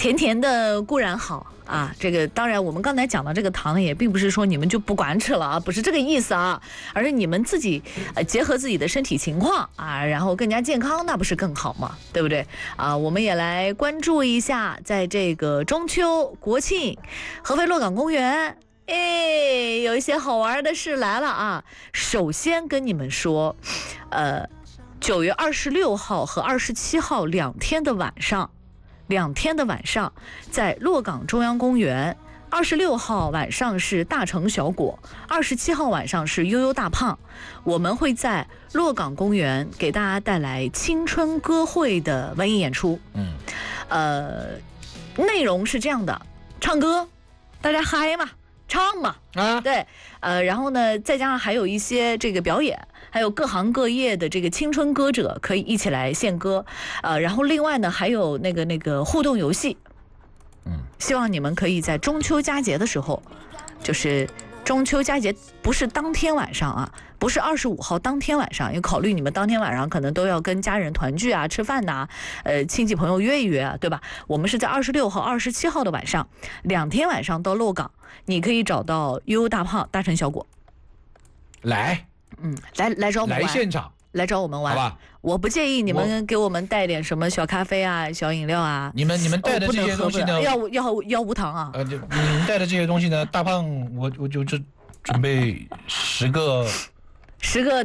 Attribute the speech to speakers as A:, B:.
A: 甜甜的固然好啊，这个当然我们刚才讲的这个糖也并不是说你们就不管吃了啊，不是这个意思啊，而是你们自己结合自己的身体情况啊，然后更加健康，那不是更好吗？对不对啊？我们也来关注一下，在这个中秋国庆，合肥洛港公园。有一些好玩的事来了啊！首先跟你们说，9月26号和27号2天的晚上，在洛港中央公园，26号晚上是大成小果，27号晚上是悠悠大胖。我们会在洛港公园给大家带来青春歌会的文艺演出。内容是这样的，唱歌，大家嗨嘛。唱嘛啊，对，然后呢，再加上还有一些这个表演，还有各行各业的这个青春歌者可以一起来献歌，然后另外呢还有那个互动游戏，希望你们可以在中秋佳节的时候，就是中秋佳节不是当天晚上啊，不是25号当天晚上，因为考虑你们当天晚上可能都要跟家人团聚啊、吃饭呐、亲戚朋友约一约啊，对吧？我们是在26号、27号的晚上，2天晚上到洛港，你可以找到悠悠大胖、大成小果，来找我们玩，
B: 来现场。
A: 来找我们玩，好吧？我不介意你们给我们带点什么小咖啡啊、小饮料啊。
B: 你们带的这些东西呢？
A: 要无糖啊。
B: 你们带的这些东西呢？大胖，我就准备10个。